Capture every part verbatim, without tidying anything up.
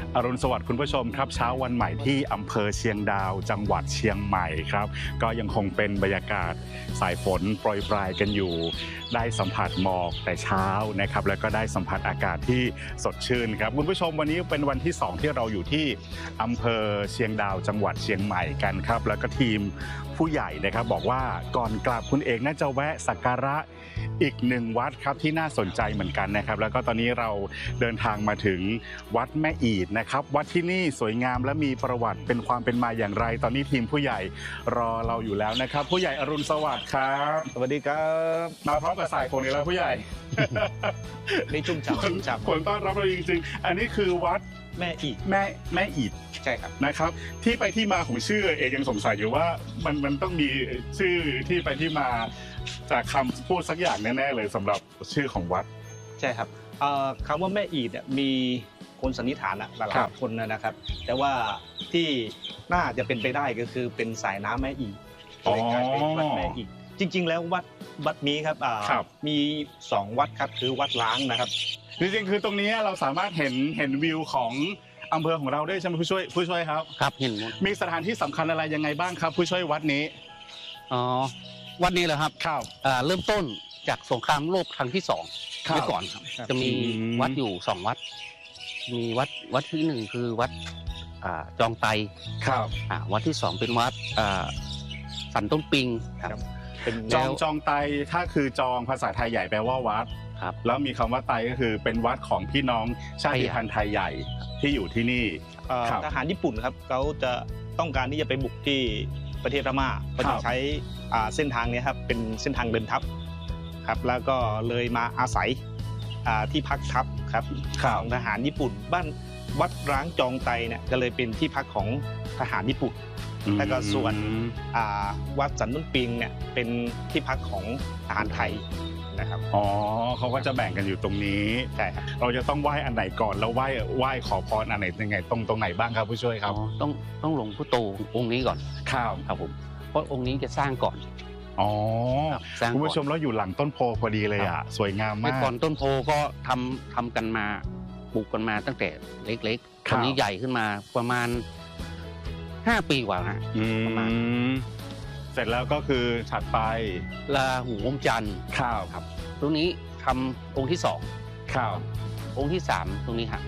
อรุณสวัสดิ์คุณผู้ชมครับเช้าวันใหม่ที่อำเภอเชียงดาวจังหวัดเชียงใหม่ครับก็ยังคงเป็นบรรยากาศสายฝนโปรยปลายกันอยู่ได้สัมผัสหมอกแต่เช้านะครับแล้วก็ได้สัมผัสอากาศที่สดชื่นครับคุณผู้ชมวันนี้เป็นวันที่สองที่เราอยู่ที่อำเภอเชียงดาวจังหวัดเชียงใหม่กันครับแล้วก็ทีมผู้ใหญ่นะครับบอกว่าก่อนกลับคุณเอกน่าจะแวะสักการะอีกหนึ่งวัดครับที่น่าสนใจเหมือนกันนะครับแล้วก็ตอนนี้เราเดินทางมาถึงวัดแม่อีดนะครับวัดที่นี่สวยงามและมีประวัติเป็นความเป็นมาอย่างไรตอนนี้ทีมผู้ใหญ่รอเราอยู่แล้วนะครับผู้ใหญ่อรุณสวัสดิ์ครับสวัสดีครับมาพร้อมกับสายฝนอีกแล้วผู้ใหญ่นี่ชุ่มฉ่ำชุ่มฉ่ำฝนต้อนรับเราจริงๆอันนี้คือวัดแม่อีดแม่แม่อีดใช่ครับนะครับที่ไปที่มาของชื่อเอกยังสงสัยอยู่ว่ามันมันต้องมีชื่อที่ไปที่มาจากคำพูดสักอย่างแน่ๆเลยสำหรับชื่อของวัดใช่ครับคำว่าแม่อีดเนี่ยมีคนสันนิษฐานหลายคนนะครับแต่ว่าที่น่าจะเป็นไปได้ก็คือเป็นสายน้ำแม่อีดเลยกลายเป็นวัดแม่อีดจริงๆแล้ววัดวัดนี้ครับมีสองวัดครับคือวัดล้างนะครับจริงๆคือตรงนี้เราสามารถเห็นเห็นวิวของอำเภอของเราด้วยใช่ไหมผู้ช่วยผู้ช่วยครับครับเห็นหมดมีสถานที่สำคัญอะไรยังไงบ้างครับผู้ช่วยวัดนี้อ๋อวัดนี้เหรอครับครับเริ่มต้นจากสงครามโลกครั้งที่สองเมื่อก่อนครับจะมีวัดอยู่สองวัดมีวัดวัดที่หนึ่งคือวัดจองไตครับวัดที่สองเป็นวัดสันต้นปิงครับเป็นจองจองไตถ้าคือจองภาษาไทยใหญ่แปลว่าวัดครับแล้วมีคำว่าไตก็คือเป็นวัดของพี่น้องชาติพันธุ์ไทยใหญ่ที่อยู่ที่นี่ทหารญี่ปุ่นครับเขาจะต้องการที่จะไปบุกที่ประเทศพม่าก็จะใช้เส้นทางนี้ครับเป็นเส้นทางเดินทัพครับแล้วก็เลยมาอาศัยที่พักทัพครับของทหารญี่ปุ่นบ้านวัดร้างจองไตเนี่ยก็เลยเป็นที่พักของทหารญี่ปุ่นแล้วก็ส่วนวัดสันต้นปิงเนี่ยเป็นที่พักของทหารไทยนะครับอ๋อเขาก็จะแบ่งกันอยู่ตรงนี้ใช่ครับเราจะต้องไหว้อันไหนก่อนแล้วไหว้ไหว้ขอพรอันไหนยังไงตรงตรงไหนบ้างครับผู้ช่วยครับต้องต้องหลวงพ่อโตองค์นี้ก่อนครับครับผมเพราะองค์นี้จะสร้างก่อนอ๋อคุณผู้ชมเราอยู่หลังต้นโพพอดีเลยอ่ะสวยงามมากก่อนต้นโพก็ทำทำกันมาปลูกกันมาตั้งแต่เล็กๆตอนนี้ใหญ่ขึ้นมาประมาณห้าปีกว่าฮะประมาณเสร็จแล้วก็คือฉัดไปลาหูอมจันทร์ข้าวครับตรงนี้ทำองค์ที่สองข้าวองค์ที่สามตรงนี้ฮะ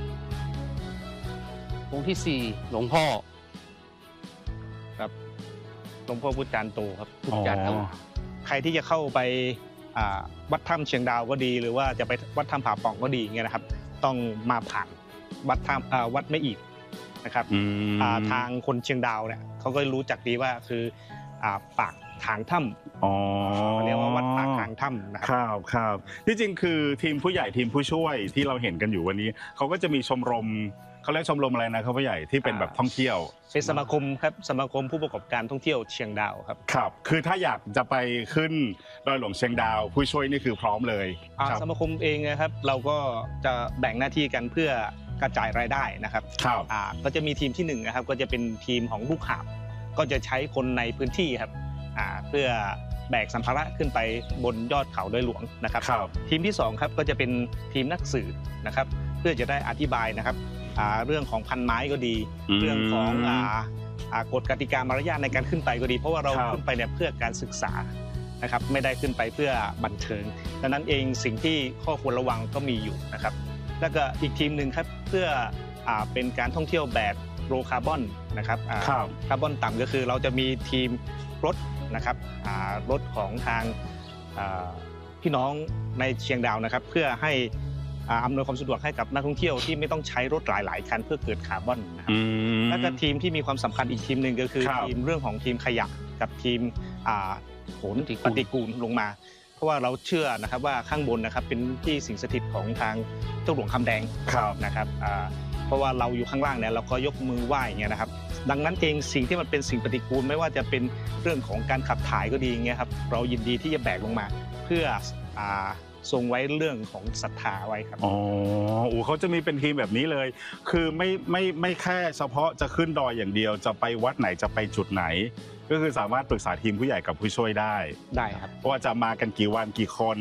องค์ที่สี่หลวงพ่อครับหลวงพ่อพุทธจารย์โตครับพุทธจารย์โตใครที่จะเข้าไปวัดถ้ำเชียงดาวก็ดีหรือว่าจะไปวัดถ้ำผาป่องก็ดีเงี้ยนะครับต้องมาผ่านวัดถ้ำวัดแม่อีดนะครับทางคนเชียงดาวเนี่ยเขาก็รู้จักดีว่าคือปากทางถ้ำอ๋อเรียกว่าวัดปากทางถ้ำนะครับครับครับที่จริงคือทีมผู้ใหญ่ทีมผู้ช่วยที่เราเห็นกันอยู่วันนี้เขาก็จะมีชมรมเขาเรียกชมรมอะไรนะครับผู้ใหญ่ที่เป็นแบบท่องเที่ยวเป็นสมาคมครับสมาคมผู้ประกอบการท่องเที่ยวเชียงดาวครับครับคือถ้าอยากจะไปขึ้นดอยหลวงเชียงดาวผู้ช่วยนี่คือพร้อมเลยสมาคมเองนะครับเราก็จะแบ่งหน้าที่กันเพื่อกระจายรายได้นะครับครับก็จะมีทีมที่หนึ่งนะครับก็จะเป็นทีมของลูกหาบก็จะใช้คนในพื้นที่ครับเพื่อแบกสัมภาระขึ้นไปบนยอดเขาดอยหลวงนะครับทีมที่สองครับก็จะเป็นทีมนักสื่อนะครับเพื่อจะได้อธิบายนะครับเรื่องของพันไม้ก็ดีเรื่องของกฎกติกามารยาทในการขึ้นไปก็ดีเพราะว่าเราขึ้นไปเนี่ยเพื่อการศึกษานะครับไม่ได้ขึ้นไปเพื่อบันเทิงดังนั้นเองสิ่งที่ข้อควรระวังก็มีอยู่นะครับแล้วก็อีกทีมหนึ่งครับเพื่อเป็นการท่องเที่ยวแบบโลคาร์บอนนะครับคาร์บอนต่ำก็คือเราจะมีทีมรถนะครับรถของทางพี่น้องในเชียงดาวนะครับเพื่อให้อำนวยความสะดวกให้กับนักท่องเที่ยวที่ไม่ต้องใช้รถหลายๆคันเพื่อเกิดคาร์บอนนะครับแล้วก็ทีมที่มีความสำคัญอีกทีมหนึ่งก็คือทีมเรื่องของทีมขยะกับทีมโหนปฏิกูลลงมาเพราะว่าเราเชื่อนะครับว่าข้างบนนะครับเป็นที่สิงสถิตของทางเจ้าหลวงคำแดงนะครับเพราะว่าเราอยู่ข้างล่างเนี่ยเราก็ยกมือไหว้อย่างเงี้ยนะครับดังนั้นเองสิ่งที่มันเป็นสิ่งปฏิกูลไม่ว่าจะเป็นเรื่องของการขับถ่ายก็ดีเงี้ยครับเรายินดีที่จะแบกลงมาเพื่อทรงไว้เรื่องของศรัทธาไว้ครับอ๋อโอ้เขาจะมีเป็นทีมแบบนี้เลยคือไม่ไม่ไม่แค่เฉพาะจะขึ้นดอยอย่างเดียวจะไปวัดไหนจะไปจุดไหนก็คือสามารถปรึกษาทีมผู้ใหญ่กับผู้ช่วยได้ได้ครับว่าจะมากันกี่วันกี่คน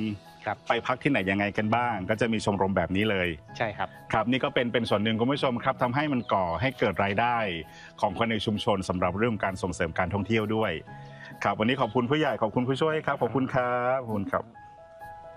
ครับไปพักที่ไหนยังไงกันบ้างก็จะมีชมรมแบบนี้เลยใช่ครับครับนี่ก็เป็นเป็นส่วนหนึ่งคุณผู้ชมครับทำให้มันก่อให้เกิดรายได้ของคนในชุมชนสำหรับเรื่องการส่งเสริมการท่องเที่ยวด้วยครับวันนี้ขอบคุณผู้ใหญ่ขอบคุณผู้ช่วยครับขอบคุณครับขอบคุณครับ